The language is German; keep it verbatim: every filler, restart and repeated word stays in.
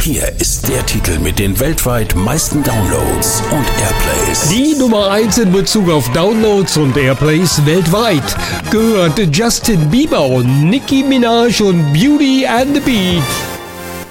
Hier ist der Titel mit den weltweit meisten Downloads und Airplays. Die Nummer eins in Bezug auf Downloads und Airplays weltweit gehört Justin Bieber und Nicki Minaj und Beauty and the Beat.